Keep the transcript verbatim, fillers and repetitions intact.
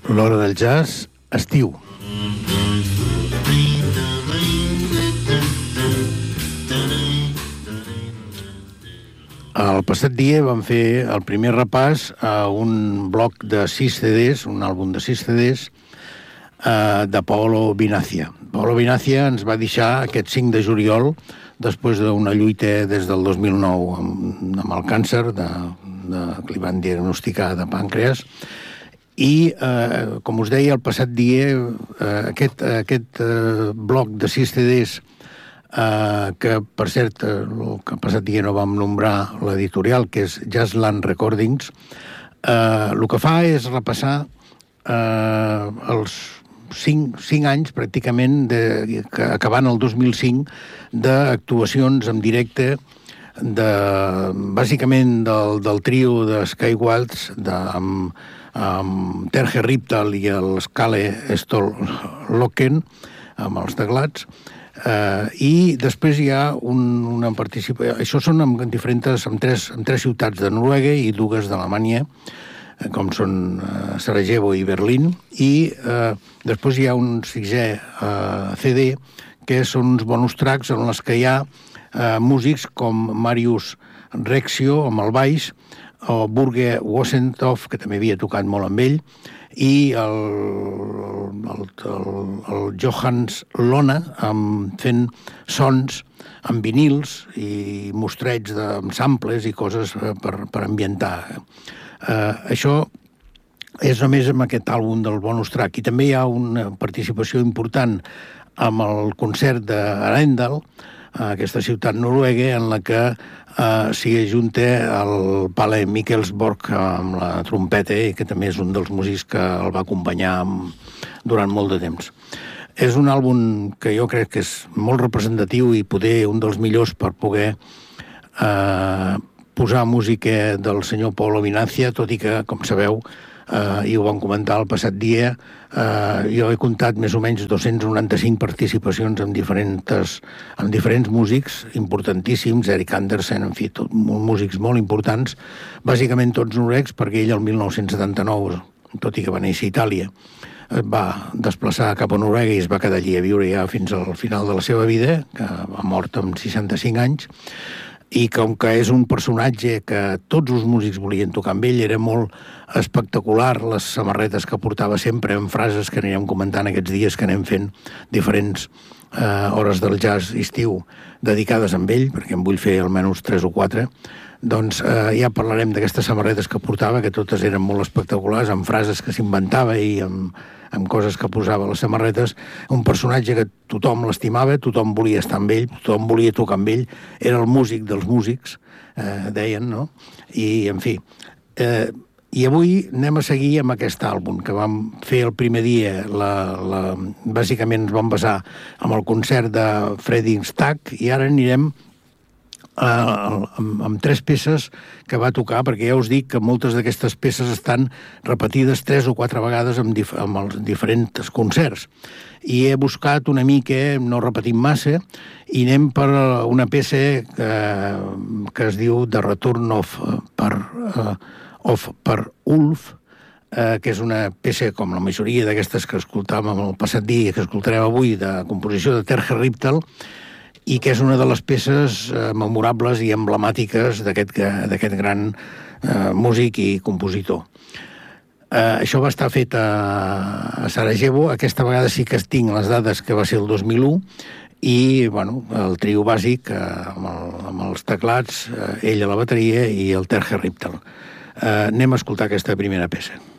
L'hora del jazz, estiu. El passat dia vam fer el primer repàs a un bloc de sis C Ds, un àlbum de sis C Ds, eh, de Paolo Vinazia. Paolo Vinazia ens va deixar aquest cinc de juliol, després d'una lluita des del dos mil nou amb, amb el càncer, de, de, que li van diagnosticar de pàncreas. I, eh, com us deia, el passat dia, eh, aquest, aquest eh, bloc de sis C Ds, eh, que, per cert, eh, el que el passat dia no vam nombrar l'editorial, que és Jazzland Recordings, eh, el que fa és repassar eh, els cinc, cinc anys, pràcticament, de, que, acabant el dos mil cinc, d'actuacions en directe, de, bàsicament del, del trio de Sky Waltz, de, amb, amb Terje Riptal i el Skale Stolloken, amb els teclats, eh, i després hi ha un, una participació... Això són amb, diferents, amb, tres, amb tres ciutats de Noruega i dues d'Alemanya, com són eh, Sarajevo i Berlín, i eh, després hi ha un sisè eh, C D, que són uns bonus tracks en les que hi ha eh, músics com Marius Rexio, amb el baix, o Burge Wosentov, que també havia tocat molt amb ell, i el, el, el, el Johans Lona, amb, fent sons amb vinils i mostreig de, amb samples i coses per, per ambientar. Uh, això és només amb aquest àlbum del bonus track. I també hi ha una participació important amb el concert d'Arendal, aquesta ciutat noruega, en la que uh, s'hi ajunta el Palle Mikkelsborg amb la trompeta, i que també és un dels músics que el va acompanyar amb, durant molt de temps. És un àlbum que jo crec que és molt representatiu i poder un dels millors per poder uh, posar música del senyor Paolo Vinazia, tot i que, com sabeu, eh, i ho vam comentar el passat dia, eh, jo he comptat més o menys dos-cents noranta-cinc participacions amb diferents, amb diferents músics importantíssims, Eric Andersen, en fi, tot, músics molt importants, bàsicament tots noruecs, perquè ell el mil nou-cents setanta-nou, tot i que va néixer a Itàlia, es va desplaçar cap a Noruega i es va quedar allí a viure ja fins al final de la seva vida, que va mort amb seixanta-cinc anys, i com que és un personatge que tots els músics volien tocar amb ell, era molt espectacular les samarretes que portava sempre, amb frases que anirem comentant aquests dies que anem fent diferents eh, hores del jazz estiu dedicades amb ell, perquè en vull fer almenys tres o quatre, doncs eh, ja parlarem d'aquestes samarretes que portava, que totes eren molt espectaculars, amb frases que s'inventava i amb, amb coses que posava a les samarretes. Un personatge que tothom l'estimava, tothom volia estar amb ell, tothom volia tocar amb ell, era el músic dels músics, eh, deien, no? I, en fi, eh, i avui anem a seguir amb aquest àlbum, que vam fer el primer dia, la, la, bàsicament ens vam basar amb el concert de Freddy Stack, i ara anirem Uh, amb, amb tres peces que va tocar, perquè ja us dic que moltes d'aquestes peces estan repetides tres o quatre vegades amb, dif amb els diferents concerts. I he buscat una mica, no repetint massa, i anem per una peça que, que es diu The Return of, per, uh, of per Ulf, uh, que és una peça, com la majoria d'aquestes que escoltàvem el passat dia, que escoltarem avui, de composició de Terje Riptal, i que és una de les peces eh, memorables i emblemàtiques d'aquest gran eh, músic i compositor. Eh, això va estar fet a, a Sarajevo, aquesta vegada sí que tinc les dades que va ser el dos mil u, i bueno, el trio bàsic eh, amb, el, amb els teclats, eh, ell a la bateria i el Terje Riptal. Eh, anem a escoltar aquesta primera peça.